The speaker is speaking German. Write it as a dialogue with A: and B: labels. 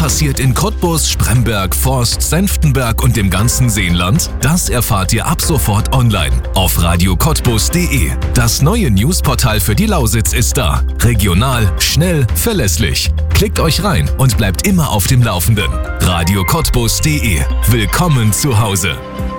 A: passiert in Cottbus, Spremberg, Forst, Senftenberg und dem ganzen Seenland? Das erfahrt ihr ab sofort online auf radiocottbus.de. Das neue Newsportal für die Lausitz ist da. Regional, schnell, verlässlich. Klickt euch rein und bleibt immer auf dem Laufenden. radiocottbus.de. Willkommen zu Hause.